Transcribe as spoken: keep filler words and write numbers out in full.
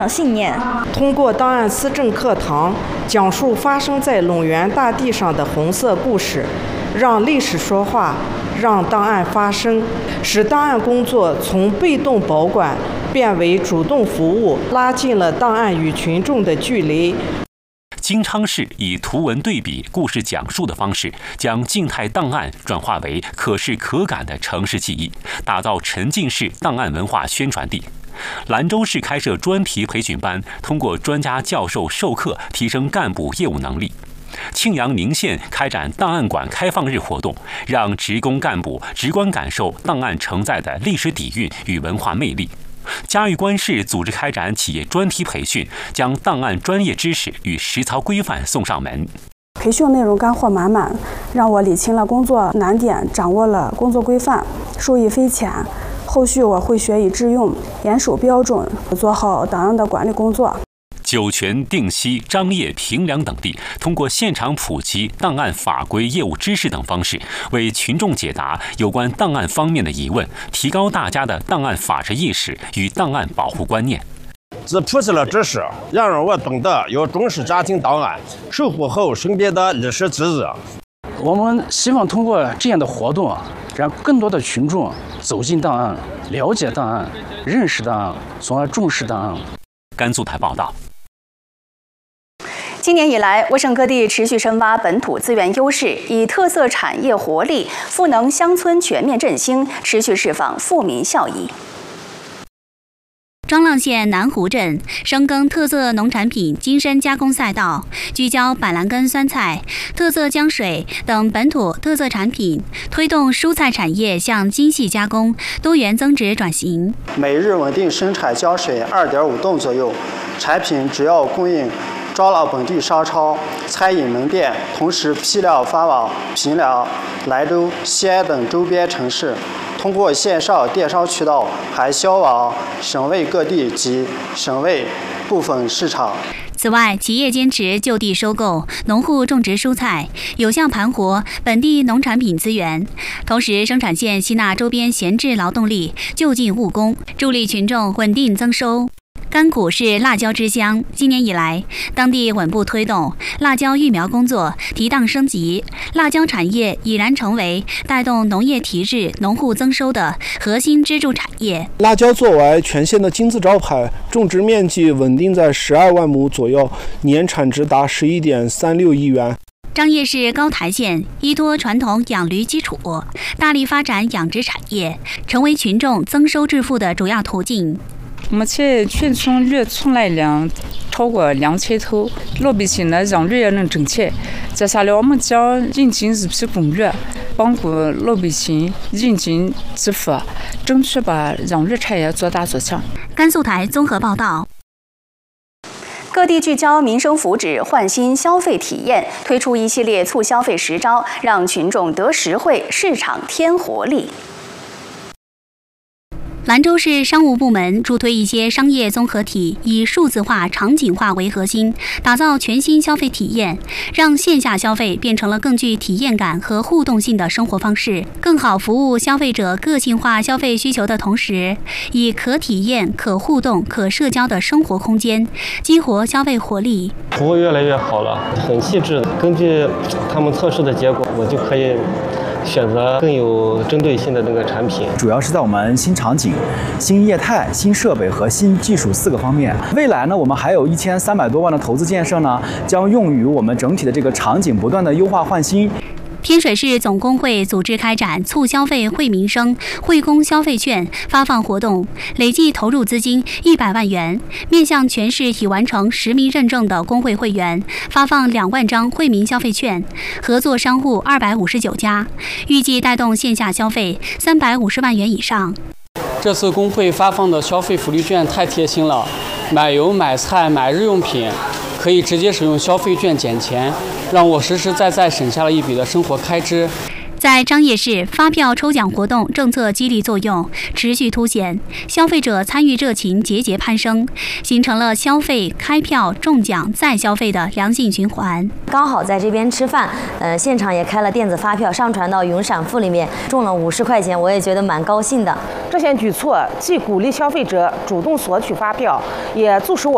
信念。 通过档案思政课堂，讲述发生在陇源大地上的红色故事，让历史说话，让档案发声，使档案工作从被动保管变为主动服务，拉近了档案与群众的距离。 金昌市以图文对比、故事讲述的方式，将静态档案转化为可视可感的城市记忆，打造沉浸式档案文化宣传地。兰州市开设专题培训班，通过专家教授授课，提升干部业务能力。庆阳宁县开展档案馆开放日活动，让职工干部直观感受档案承载的历史底蕴与文化魅力。嘉峪关市组织开展企业专题培训，将档案专业知识与实操规范送上门。 培训内容干货满满，让我理清了工作难点，掌握了工作规范，受益匪浅。后续我会学以致用，严守标准，做好档案的管理工作。 酒泉、定西、张掖、平凉等地通过现场普及档案法规、业务知识等方式，为群众解答有关档案方面的疑问，提高大家的档案法治意识与档案保护观念。 自普及了知识，让我懂得要重视家庭档案，守护好身边的历史记忆。 我们希望通过这样的活动，让更多的群众走进档案，了解档案，认识档案，从而重视档案。 甘肃台报道。 今年以来，我省各地持续深挖本土资源优势，以特色产业活力赋能乡村全面振兴，持续释放富民效益。 庄浪县南湖镇深耕特色农产品精深加工赛道，聚焦板蓝根酸菜、特色浆水等本土特色产品，推动蔬菜产业向精细加工、多元增值转型。 每日稳定生产浆水二点五吨左右，产品主要供应庄浪本地商超、餐饮门店，同时批量发往平凉、兰州、西安等周边城市。通过线上电商渠道，还销往省委各地及省委部分市场。 此外，企业坚持就地收购，农户种植蔬菜，有效盘活本地农产品资源，同时生产线吸纳周边闲置劳动力，就近务工，助力群众稳定增收。甘谷是辣椒之乡，今年以来，当地稳步推动辣椒育苗工作提档升级，辣椒产业已然成为带动农业提质、农户增收的核心支柱产业。 辣椒作为全县的金字招牌，种植面积稳定在十二万亩左右，年产值达十一点三六亿元。 张掖市高台县依托传统养驴基础，大力发展养殖产业，成为群众增收致富的主要途径。 目前全村月存栏量超过两千头，老百姓呢养驴也能挣钱。接下来我们将引进一批公园，帮助老百姓引进致富，争取把养驴产业做大做强。 甘肃台综合报道。 各地聚焦民生福祉，焕新消费体验，推出一系列促消费实招，让群众得实惠，市场添活力。 兰州市商务部门助推一些商业综合体，以数字化、场景化为核心，打造全新消费体验，让线下消费变成了更具体验感和互动性的生活方式，更好服务消费者个性化消费需求的同时，以可体验、可互动、可社交的生活空间，激活消费活力。 服务越来越好了，很细致，根据他们测试的结果，我就可以选择更有针对性的那个产品。 主要是在我们新场景、新业态、新设备和新技术四个方面。未来呢，我们还有一千三百多万的投资建设呢，将用于我们整体的这个场景不断的优化换新。 天水市总工会组织开展促消费惠民生、惠公消费券发放活动，累计投入资金一百万元，面向全市已完成实名认证的工会会员，发放两万张惠民消费券，合作商户二百五十九家，预计带动线下消费三百五十万元以上。 这次工会发放的消费福利券太贴心了，买油、买菜、买日用品，可以直接使用消费券减钱，让我实实在在省下了一笔的生活开支。 在张掖市，发票抽奖活动政策激励作用持续凸显，消费者参与热情节节攀升，形成了消费、开票、中奖再消费的良性循环。 刚好在这边吃饭，呃，现场也开了电子发票，上传到云闪付里面，中了五十块钱，我也觉得蛮高兴的。 这项举措既鼓励消费者主动索取发票，也促使我